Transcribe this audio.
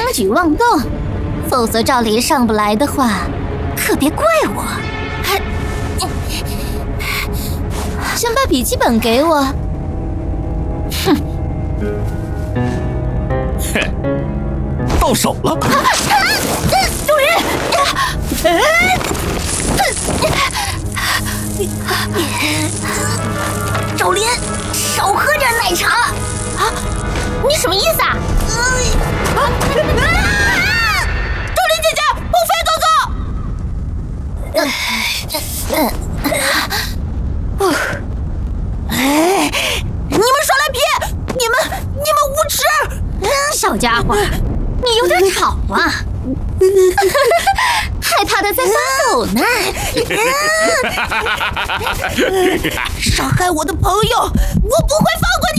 举妄动，否则赵林上不来的话，可别怪我。先把笔记本给我。哼， 到手了！ 主人，赵林，少喝点奶茶。啊，你什么意思啊？赵林姐姐，不飞哥哥！你们耍赖皮！你们无耻！小家伙，你有点吵啊！害怕的在发抖呢！杀害我的朋友，我不会放过